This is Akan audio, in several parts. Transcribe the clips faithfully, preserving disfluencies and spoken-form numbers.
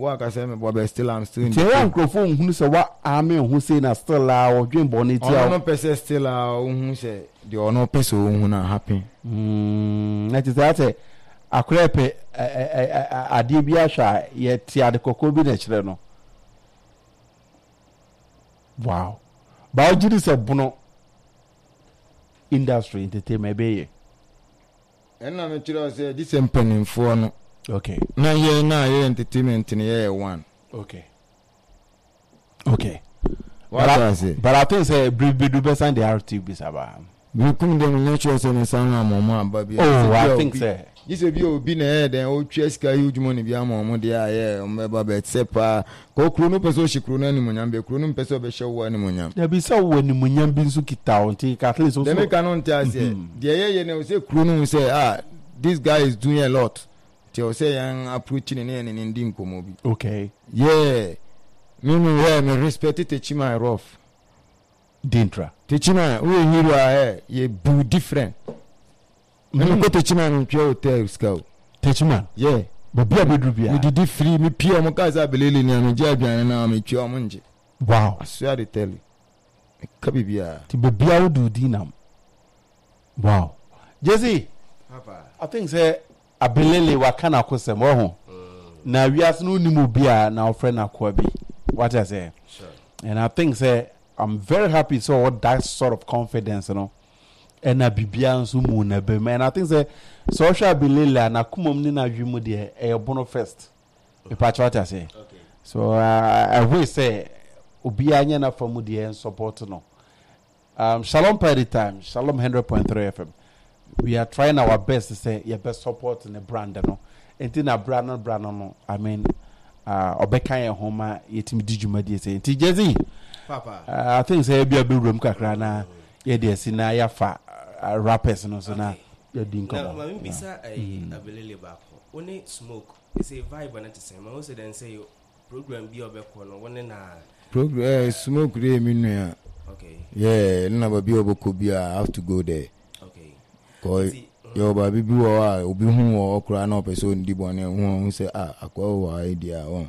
What I say, me boy, still I'm still in. The microphone who say what army who say na still la or dream bonnet. Oh no, person still ah who say the no person who na happy. Hmm. That is that. A crepe a dibia sha yet the cocoa be the no. Wow. But you is a bono industry entertainment be. And I'm sure say this is penny for no. Okay. Now here now here entertainment in here one. Okay. Okay. What but I, I say? But I think say be do best and the R T B saba. We come them nature say me sound mama baby. Oh, I think say. This will be obi na head and o cheska huge money bi amamo dey here mbeba bet sepa ko kru no peso shikru na ni munyam be kru no peso be shewo ni munyam there be so when ni munyam bi nso kita onti at least so dem can no tell say dey ye ye say kru no say ah this guy is doing a lot tell say yan approach ni ni ni ndi nkomo bi okay yeah me me yeah me respect Techima rough Dintra Techima we hero ah ye bu different. Me go Techima in pure hotel scout. Techima. Yeah. But be a bedroom bia. We did free me pure mo kaza belele ni am je aduane na am twa mo nje. Wow. I swear to tell you. Me ka bibia. Ti be bia wo do dinam. Wow. Jesse. Papa. I think say abelele wa kana kwesem wo ho. Na wias no nimu bia na o friend akwa bi. What I say? Sure. And I think say I'm very happy so what that sort of confidence, you know. And a bibia nso mu na be man. I think say social belela na kumom ni na dwemu de e bono first. E pa what I say. Okay. So uh, I will say obi anya na famu de en support no. Um Shalom Party Time, Shalom one hundred point three F M. We are trying our best to say your best support in the brand no. Enti na brand no brand no. I mean uh obeka ye homa yetimi dijuma de say. Enti Jezi. Papa. Uh, I think say bia be room kakra na ye de sina ya fa Uh, rappers no so na you din come. Now, mami bisa ai abelele ba ko. Oni smoke. It's a vibe na to say. Ma say then say program bi obekọ no woni na Program smoke re mi nua. Okay. Yeah, na ba bi obekọ bi I have to go there. Okay. Ko yo ba bi bi wo a obi hu wo okra na opeso ndi bone hu hu say ah akwa wo idea won.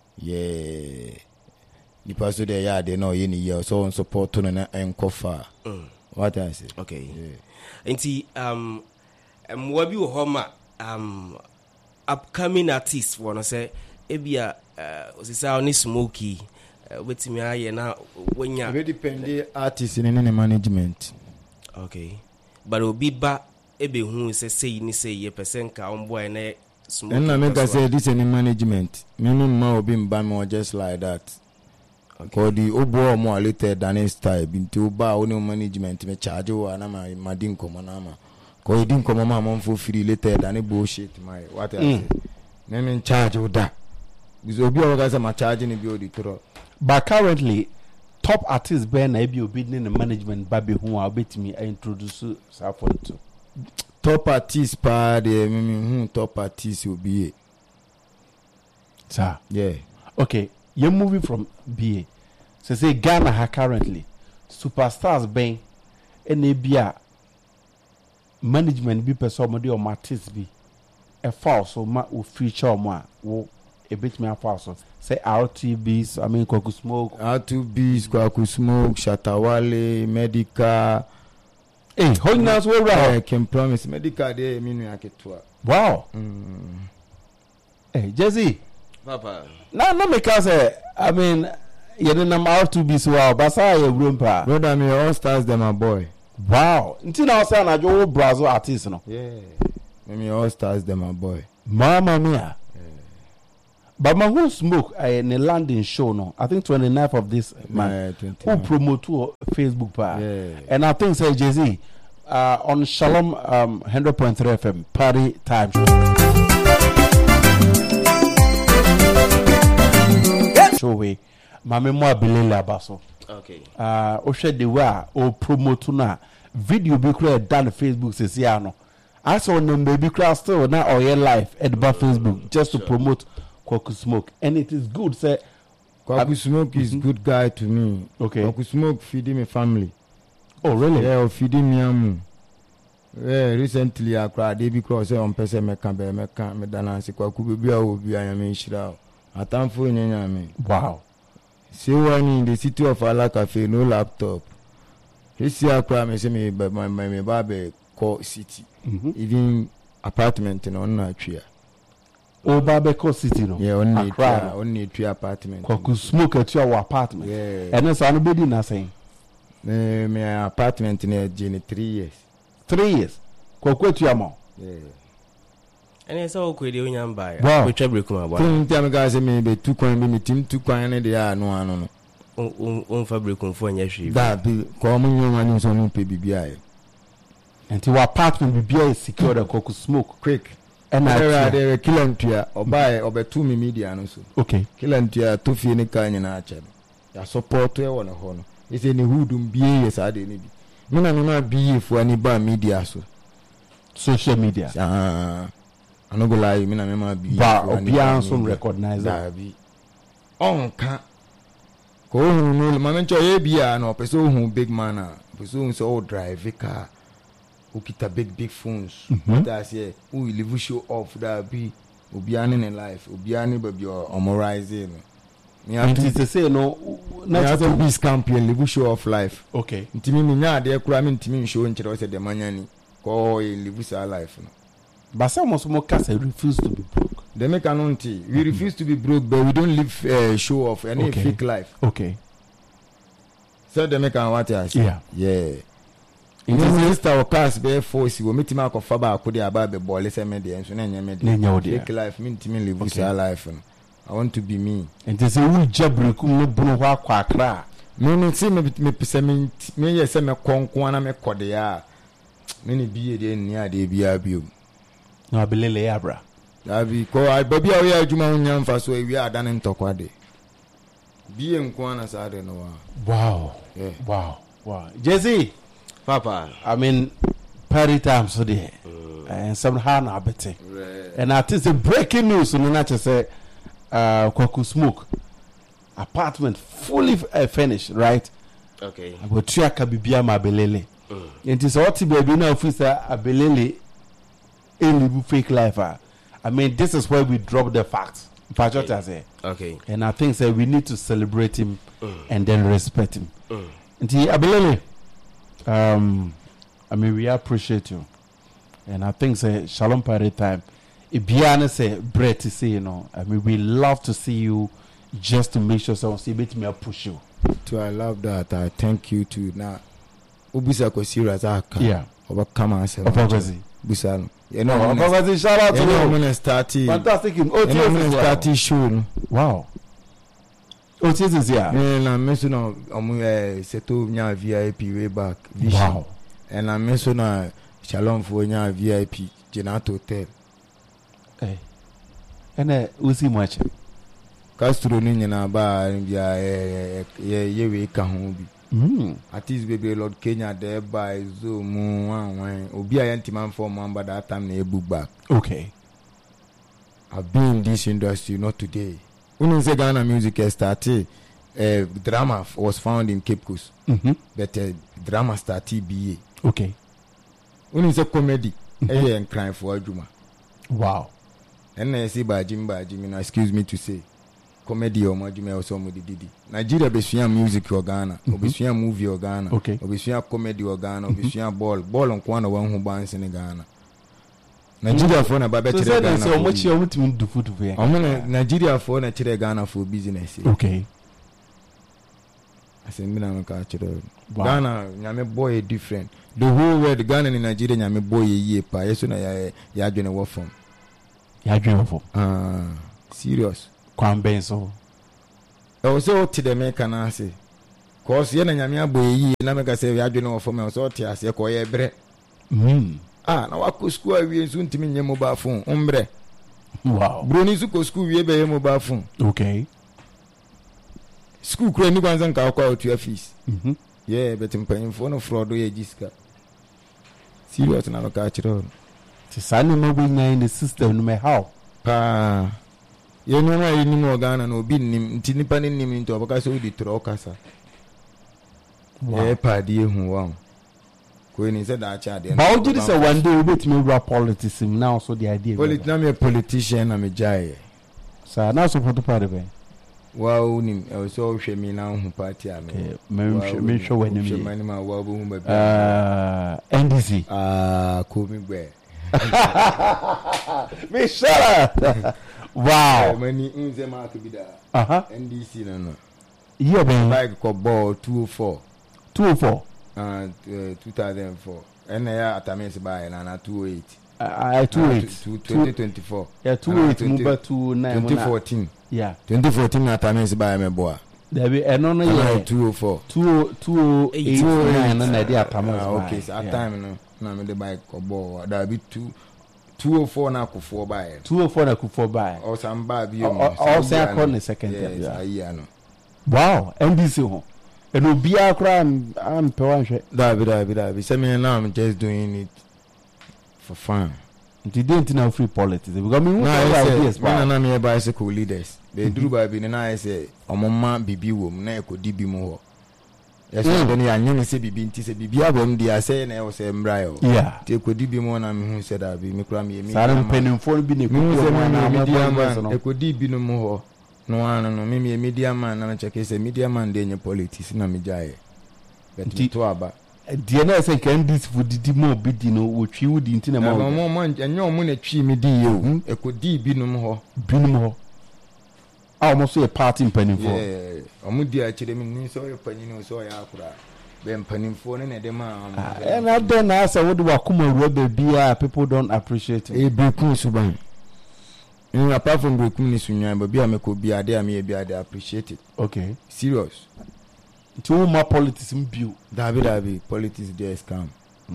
Yeah. Ni paso there ya de no ye ni ye so support no na enkofa. Mm. What I say? Okay. Yeah. Nti um um wabi wo homa um upcoming artists wanna say ebia uh osisa oni Smokey uh, wetimi aye na wonya Very depend artist in any management. Okay. But obi ba ebe hu say say ni say ye person ka on boy na Smokey. And I make I say this any management. Me no ma obi mba me just like that. Because the obo more later than his type into ba only management me charge wa na ma madin komo na ma because din komo ma mon for free later than bullshit my what I say me me charge with that because obi o ga say ma charge ni bi o di tro. But currently top artists be na ebi obi ni management ba be hu a obetimi introduce Safon to top artists pa de me me hu top artists obi sir. Yeah. Okay. You're moving from B A. So say Ghana ha currently superstars ben N B A management be person mo de o artists be e false so ma o feature mo a wo e bit me false say R T Bs I mean Kwaku Smoke R two Bs Kwaku Smoke Shatawale Medical eh holiness we right can promise Medical dey me nu aketua. Wow. Mm. Eh Jesse Papa. Na na make us say I mean you know R two B so wow but say you room pa. Brother me all stars them my boy. Wow. Until now say na jo Brazil artist no. Yeah. Me all stars them my boy. Mama mia. Yeah. But my who Smoke in a landing show no. I think twenty-ninth of this month. Yeah, who promote to Facebook pa. Yeah. And I think say Jay-Z uh on Shalom um one hundred point three F M Party Time. Show way mame mo abelele abaso. Okay. Uh o share the way o promote na video be create down Facebook says ya no. I saw them baby class still now or your life at the Facebook just to promote Kwaku Smoke and it is good say Kwaku Smoke is mm-hmm. good guy to me. Okay. Kwaku Smoke feeding me family. Oh really? Yeah, feeding me amu. Yeah, recently I cried they because on person me can be me can me dance Kwaku baby o bi anya me shira. atamfo nyanya me. Wow. See one in the city of Ala Cafe, no laptop. He see a crime, me say me my my my baby call city. Mm-hmm. Even apartment in on tree. Oh, Babeko City, no? Yeah, only Accra. only three apartment. Kwaku smoke at your apartment. Yeah. And then so nobody nothing. Me me apartment in Jenny three years. Three years. Kwaku at your mom. Yeah. And it's all quid you young buy. Wow. We trouble come about. Tin time guys me be two coin be me team two coin and they are no ano no. Un un fabric on for nyehwe. That be come you want so no pay bibia. And your apartment be be secure the Kwaku smoke. Quick. And I I there kill ntia or buy or be two me media no so. okay. Kill ntia to fi ni kan nyina ache. Ya support e wona ho no. Is any hudum be yes ade ni bi. Me na me ma be for any ba media so. Social media. Ah. I no go lie, me na me ma be. But obia some recognize that be. On ka. Ko hu no ma me ncho ye bia na person hu big man a. Person so drive car. Who kita big big phones. Mm-hmm. That's yeah. Who live show off that be. Obiani in life. Obiani baby or amorize. Me have and to to say no. me have to Not be champion live show off life. okay. Ntimi me nya de kura me ntimi show nkyere say de manyani. Ko live sa life no. But some of them refuse to be broke. They make an auntie. We refuse to be broke, but we don't live uh, show off any Okay. fake life. Okay. So they make an what I say. Yeah. Yeah. In this list our cars be force we meet ma ko fa ba ko dey about the ball say me dey enso na nya me dey. Na nya wo dey. Fake life me ntimi live Okay. sa life no. I want to be me. And they say we jabrekum no bunu ho akwa akra. Me no see me me pese me me yes me konko na me kode ya. Me ni biye dey ni ade bia bio. No abelele yabra. Abi ko ai baby a we adwuma nya mfa so wi adane ntokwa de. Biye nko na sa de no wa. Wow. Yeah. Wow. Wow. Jesse, Papa. I mean party time so there. And somehow na bete. And I think the breaking news no na say uh Kwaku smoke apartment fully uh, finished, right? Okay. About tria ka bibia ma abelele. It is what baby na officer abelele in fake life. ah. I mean, this is where we drop the facts. Okay. Okay. Okay. And I think that we need to celebrate him Mm. and then respect him. Mm. And Abelele, um, I mean, we appreciate you. And I think that Shalom Party time, if Biana say, Brett to say, you know, I mean, we love to see you just to make sure someone see bit me push you. To I love that. I thank you too. Now, ubisa ko serious aka. Yeah. Oba kama ase. Opagazi. Busa no. You know, No, I'm gonna Opagazi, shout out to you know, I'm you. gonna start it. Fantastic. Oh, You know, I'm gonna wow. start it show no. Wow. Oh, this is yeah. Me na me so na omu eh seto nya V I P way back. Vision. Wow. And I me so na Shalom for nya V I P Jenato Hotel. Hey. And uh, usi much. Castro ni nyina ba bia eh ye ye we ka ho bi. Mm. At least baby Lord Kenya there by zo mu wan wan obi ayantiman for man but that time na e book back. Okay. I've been in this industry not today. When say Ghana music started, uh, drama was found in Cape Coast, Mm-hmm. but uh, drama started B A. Okay. When say comedy, eh and crying for Ajuma. Wow. And I say by Jim by Jim, excuse me to say, comedy or Majime or somebody did. Nigeria be swing music or Ghana, or be swing movie or Ghana, Okay. or be swing comedy or Ghana, or be swing ball, ball on one one who bands in Ghana. Nigeria for na babe So chere say Ghana. that so much you want to do food for. I'm gonna Nigeria for na chere Ghana for business. Okay. I said, me na make chere. Wow. Ghana, nyame boy different. The whole world Ghana and Nigeria nyame boy ye pa. Yeso na ya ya adwene wo from. Ya dream of. Ah, serious. Kwan ben so. I was so to the make na say. Cause ye na nyame aboy ye na make say ya adwene wo from. I was so te ase ko ye bre. Mm. Ah, na wako school awie nso ntimi nye mobile phone. Umbre. Wow. Broni su ko school wie be ye mobile phone. Okay. School kura ni kwanza nka kwa otua fees. Mhm. Yeah, but mpanyimfo no fraud ye jiska. Serious na make chere. Ti sani no be in the system no me how. Pa ye no na ni mo Ghana no obi nim nti nipa ni nim nti obaka so di tro kasa. Wow. Eh pa di ehu wa. Ko ni se da cha de. But how did you say one day we bet me rap politics now so the idea. Polit na me politician na me jai. Sa na support party be. Wow nim e so hwe mi na hu party a me. Me me hwe wani mi. Hwe mani ma wa bo hu ba bi. Ah N D C. Ah ko mi gbe. Me shara. Wow. Mani unze ma ka bi da. Aha. N D C no no. Yeah ben. Bike ko ball two oh four. two oh four. Uh, uh two thousand four. And ya atamis buy na na two oh eight. I two oh eight. twenty twenty-four. Yeah, two oh eight move to nine. twenty fourteen. Yeah. twenty fourteen na atamis buy me boa. There be eno no yeah two oh four. two oh eight nine na dey atamis. Okay, so at time no na me dey buy ko ball. That be two two oh four na akufo buy. two oh four na akufo buy. O samba bi o. O say akọ ne second time. Yeah, yeah no. Wow, N D C ho. Eno bia kra am pe wan hwe. Da bi da bi da bi. Say me now I'm just doing it for fun. Nti didn't know free politics because me no ideas pa na me bicycle leaders they do ba bi na say omomma bibi wom na ekodi bi mu ho yes then ya nyen se bibi nti se bibi abom dia say na e say mbra yo yeah te ekodi bi mu na me hu se da bi me kura me mi sare mpenimfo bi ne ku na media man ekodi bi no mu ho no anu no me me media man na check say media man dey nye politics na me jaye but to aba die na say can this food didi mo bi di no wo twi wo di ntina ma mo mo mo enyo mo na twi mi di ye o ekodi binum ho binum ho ah mo so e party mpanimfo eh omo di a kire mi ni so ye panyin so ya akura be mpanimfo ne na de ma eh na de na say wo de wakoma ruwa be bia people don't appreciate it e be kun suban in apart from be kun ni sunyan ba bia me ko bia de am ye bia de appreciate it okay serious to my politics mbio dabi dabi politics dey scam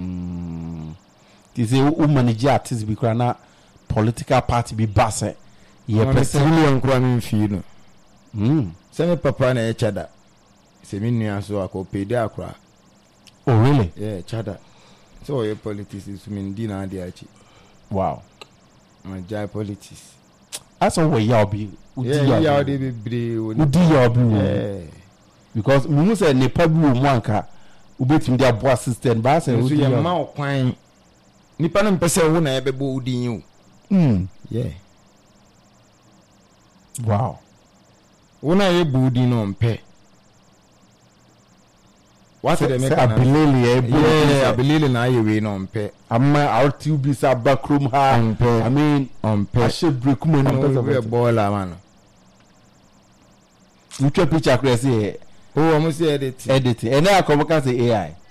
mm this is who manage artists bi kra na political party bi basse ye person million kra mi fi no mm se me papa na e chada se mi nua so akọ de akra oh really yeah chada so ye politics is mean di na dey achi wow my jai politics aso we ya obi yeah ya obi be bre udi ya obi yeah because me mu say ne pabu mu anka ubetim dia bo assistant ba say udi ya ma okwan nipa no mpese wo na ebebo udi yin mm yeah wow wo na ye bu udi no mpe what the make na abilili e bu yeah abilili na ye we no mpe amma our two bi sa backroom ha mpe I mean mpe ashe break mu no be bola man we try picture crazy here. Oh, I'm say edit. Edit. And now come can say A I.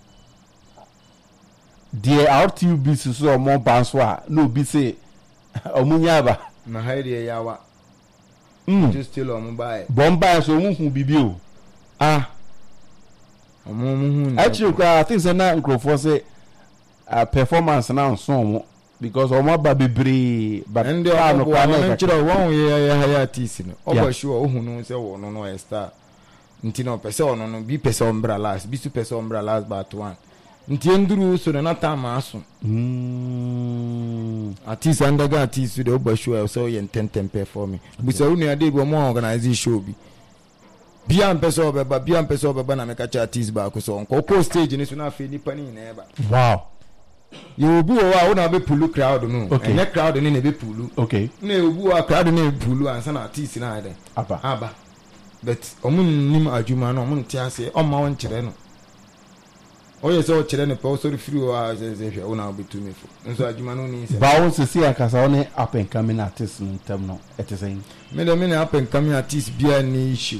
The R T U B so more banswa no be say omunyaba na haide yawa. Mm. Just still on buy. Bomba so mu hu bibi o. Ah. Omo mu hu. Actually I think say na nkrofo say uh, performance na so mo because omo ba bebre but and the no kwa na nchira won ye ya ya artist no. Obo sure ohun no say wo no no e star. Nti no pese ono no bi pese ombra last bi su pese ombra last but one nti enduru so na time aso mm artist andaga artist de obasho so ye tentem perform bi se unu ade bi mo organize show bi bia pese obeba bia pese obeba na meka cha artist ba ko so nko ko stage ni so na fe nipa ni na eba wow you obi o wa una be pulu crowd no okay. na crowd ni na be pulu okay na obi wa crowd ni pulu ansa na artist na ade aba aba but omun nim adwuma no omun ti ase omma won kire no oye so kire ne pa so free wa se se hwe una obetumi fo nso adwuma no ni se ba won se see akasa one up and coming artist no tem no it is saying me do me na up and coming artist bia ni issue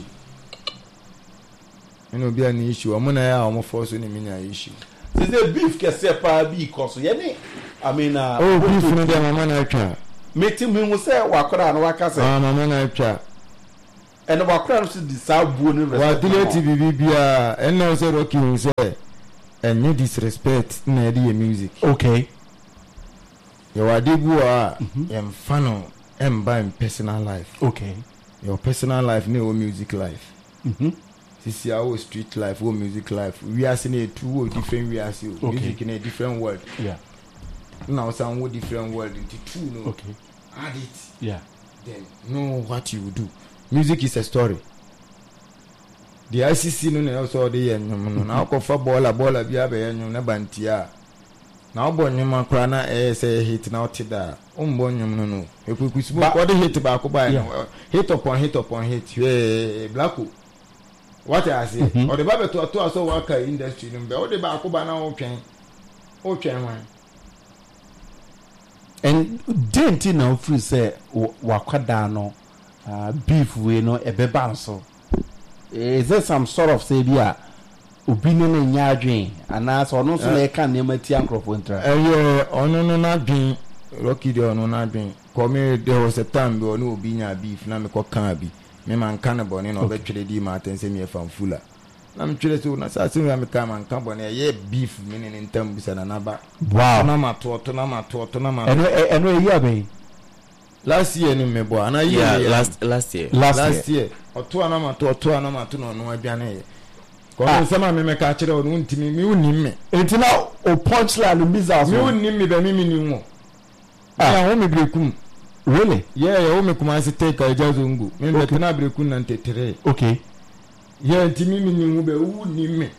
me no bia ni issue omuna ya omo force ni me na issue se se beef ke se pa bi koso ye ni I mean uh, oh beef no dia mama na atwa meeting me mu se wakora na wakasa ah mama na atwa and wakora no se di sabu ni wa delete bibi bia en no se rocky hu se and no disrespect na the music okay your adigu a em fano em by personal life okay your personal life no music life mhm this is our street life or music life we are seeing two different we are seeing okay. music in a different world yeah now some wo different world into two no okay add it yeah then know what you do music is a story the I C C no na also dey nyum no na ko fa bola bola bia be nyum na bantia na obo nyuma kura na eh say hit na otida umbo nyum no no ekukusu what the hit ba ko ba hit upon hit upon hit eh blacko what I say or the babe to to so work industry no be o de ba ko ba na o twen o twen wan and didn't know free say wakwada no beef we no ebeba so is there some sort of say bia obi no nya adwen ana so no so na e kan ne mati ankrofo ntra eh ono no na adwen Rocky de ono na adwen come there was a time be ono obi nya beef na me ko kan bi me man kan bone no be twere di ma atense me fan fula na me twere so na sa se me kan man kan bone ye beef me ne ntam bisa na na ba wow na ma to to na ma to to na ma eno eno e ya be last year ni me bo ana ye yeah last last year last, last year, year oto na ma to to na ma to no no aduane ye ko no se ma me me ka kire o no ntimi mi unim me entina o punchline no business mi unim me be mi mi ni wo ah wo me brekum really yeah yeah wo me kuma se take a jazungu me me tena brekum na ntetere okay yeah ntimi mi ni wo be unim me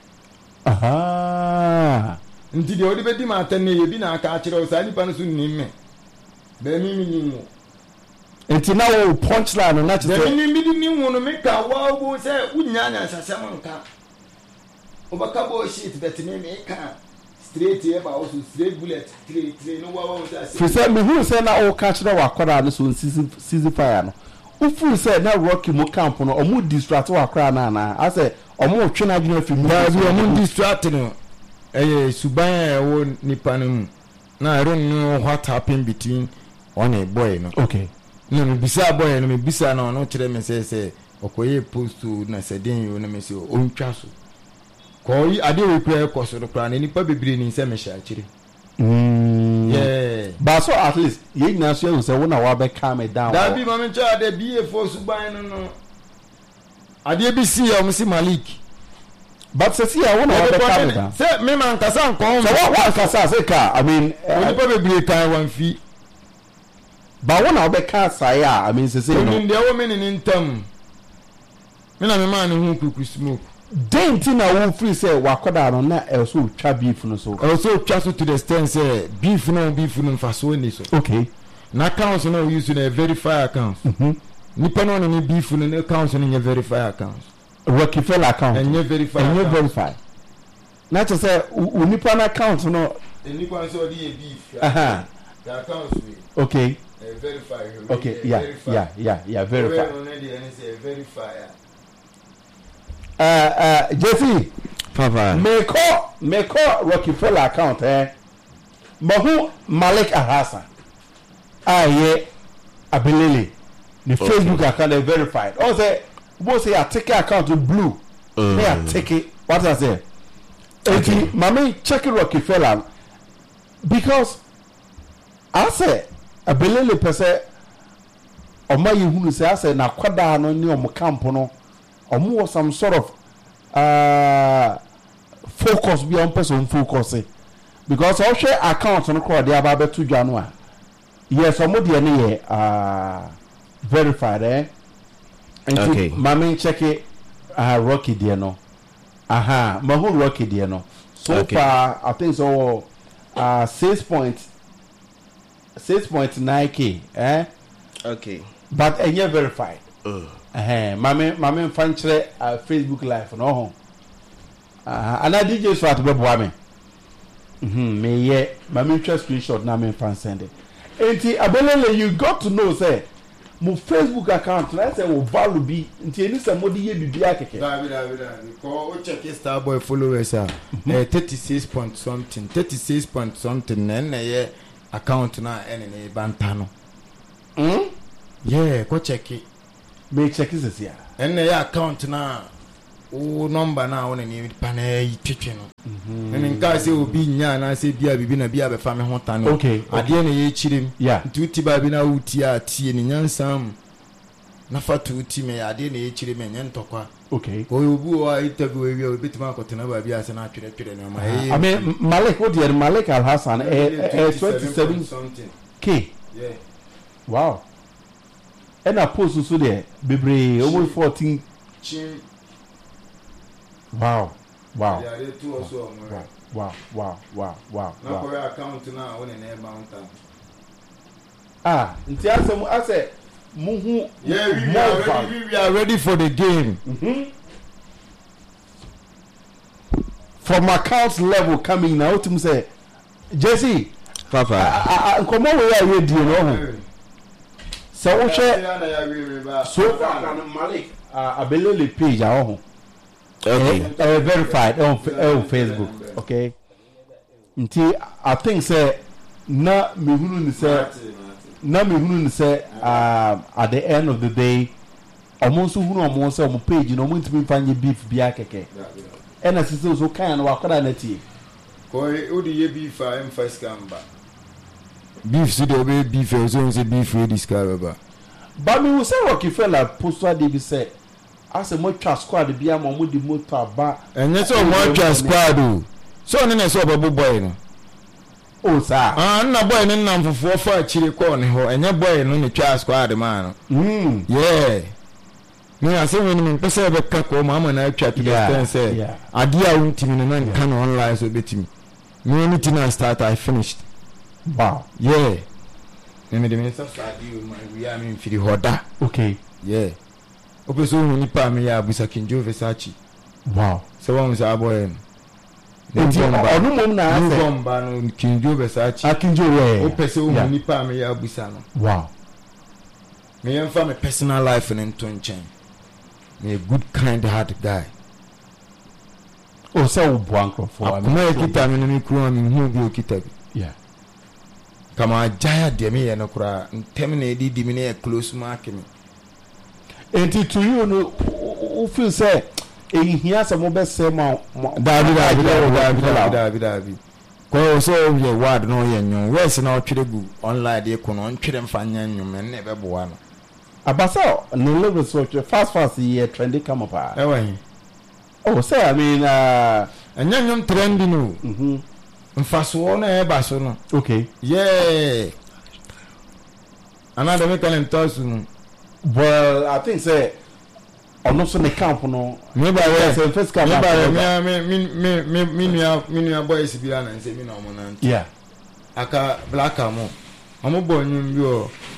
aha nti de odi be di ma atene ye bi na aka kire o sa nipa no so nim me be mi mi ni wo entina o punchline no na be mi ni mi di ni wo no me ka wa wo se unya nya sasem nka obaka bo shit bet me me ka straight here ba also straight bullet straight straight no wa wa say for say me who say na o catch na wakwara no so season fire no o fu say na Rocky mo camp no o mu distract wakwara na na I say o mu twe na adwena fi mu da bi o mu distract no eh suban e wo nipa no mu na I don't know what happened between on a boy no okay no me bisa boy no me bisa na no kire me say say okoye post na sedin yo na me say o ntwa so ko yi ade we kura ko so kura na nipa bebire ni se me sha kire mm yeah but so at least ye nyina so you say wona wa be calm it down da bi mama cha ade B A for suban no no ade bi si ya o si Malik but say ya wona wa be calm it down say me man kasa nko so what what kasa say ka I mean nipa bebire kan wan fi but wona wa be ka say I mean say say no ni de wo me ni ntam me na me man hu kuku smoke denti na wo free say wakoda no na e so twa beef no so also twa so to the extent say beef no beef no fa so ni so okay na accounts no we use to verify accounts mhm nipa no ni beef no na accounts no verify accounts Rockefeller account and verify and you verify na to say u nipa na account no nipa so di beef aha the accounts we okay verify okay yeah yeah yeah yeah verify verify uh uh Jesse papa meko meko Rockefeller account eh mahu Malik Ahasa aye Abelele the okay. Facebook account is verified or say bo say a ticket account with blue mm. they are ticket what I say okay mama check Rockefeller because I say Abelele pese oma yehunu say I say na kwada no ni omo camp no omo was some sort of uh focus be on person focus because all share account no call dey aba betu dwa no a yes omo dey na ye uh verified eh and okay mama check it uh Rocky dey no aha mahu Rocky dey no so okay. far I think so uh six point nine k eh okay but enye verified uh eh mama mama fan kire uh, Facebook live no ho ah uh, ana D J so atbe boa me mhm me ye mama twa screenshot na me fan send it enti Abelele you got to know say mo Facebook account na say wo value bi enti eni say mo di ye bibia keke David David ko o check Starboy followers ah eh thirty-six point something thirty-six point something na na ye account na ene ne banta no mm yeah ko check it me check is this ya ene ya account na o number na wona ni panel twetwe no mhm ene nka se obi nya na se bia bibi na bia be fa me ho tane okay ade na ye chirim yeah tuti ba bi na uti a tie ni nyansam na fa tuti me ade na ye chirim enye ntokwa okay ko obu o interview wi o bitima akotena ba bia se na twere twere na ma I mean Malik what the Malik Al Hassan eh twenty-seven something k yeah wow and a post so there bebre almost fourteen chin wow wow yeah they two also wow wow wow wow wow na wow ko account na won na mountain ah nti asem ase muhu yeah we, we, are ready, we are ready for the game. Mhm. From account level coming now to say Jesse papa nkomo we are ready no so wo hwe so far Malik abelele page a ho okay uh, verified on, on Facebook okay nti I think say na mehunu ni say na mehunu ni say um at the end of the day omo so hunu omo say omo page no omo ntimi fanye beef bia keke ena sisi so kan na wakoda na tie ko odi ye beef a em first gamba beef si do be beef e so say beef we discover ba ba mi wo say Rockefeller poster dey be say ase mo twa squad bia mo mo di motor ba enye so mo twa squad o so ne na so obo boy no o sa ah na boy ne nam fofo fa chire ko ne ho enye boy no ne twa squad man no mm yeah me ase we ni pese be ka ko mama na twa to the stand say ade a untimi no na kan online so betimi me ni tina start I finished wow yeah me me de me so sadi o my we am in firi hoda okay yeah opeso hu ni pa me ya busa kinjo Versace wow so one say boy nti onu mom na ase bomba no kinjo Versace akinjo we opeso hu ni pa me ya busa no wow me am for my personal life in Ntonchen me a good kind heart guy o say wo boankro for am na kita me no kru am hu bi okita bi yeah kama jaya de me ye no kra ntem na edi di me na close mark me enti to you no o feel say ehia se mo be say ma dabi dabi dabi dabi dabi dabi ko so ye word no ye nyon wes na otwere gu online de ko no ntwere mfanya nyon me na be boa no abasa no level so fast fast ye trendy come up ah e wan oh say I mean uh anya nyon trendy no mhm mfaso na e ba so no okay yeah another me talent toss no well I think say ono so ne camp no me ba we say first camp me ba me me me me me nua me nua boys bi ana nse mi na omo na yeah aka black amo omo boy nyum bi o